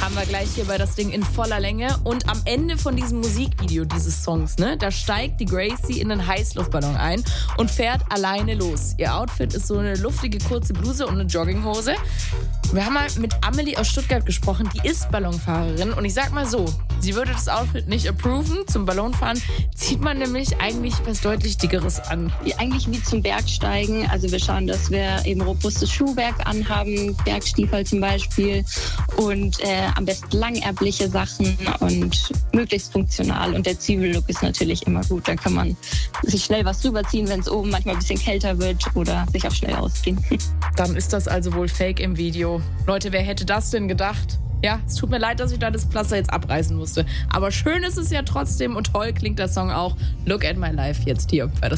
Haben wir gleich hier bei das Ding in voller Länge. Und am Ende von diesem Musikvideo dieses Songs, ne, da steigt die Gracie in einen Heißluftballon ein und fährt alleine los. Ihr Outfit ist so eine luftige kurze Bluse und eine Jogginghose. Wir haben mal mit Amelie aus Stuttgart gesprochen, die ist Ballonfahrerin. Und ich sag mal so, sie würde das Outfit nicht approven. Zum Ballonfahren zieht man nämlich eigentlich was deutlich Dickeres an. Eigentlich wie zum Bergsteigen. Also wir schauen, dass wir eben robustes Schuhwerk anhaben, Bergstiefel zum Beispiel. Und am besten langärmliche Sachen und möglichst funktional. Und der Zwiebellook ist natürlich immer gut. Da kann man sich schnell was rüberziehen, wenn es oben manchmal ein bisschen kälter wird oder sich auch schnell ausziehen. Dann ist das also wohl fake im Video. Leute, wer hätte das denn gedacht? Ja, es tut mir leid, dass ich da das Pflaster jetzt abreißen musste. Aber schön ist es ja trotzdem und toll klingt der Song auch. Look at my life jetzt hier bei das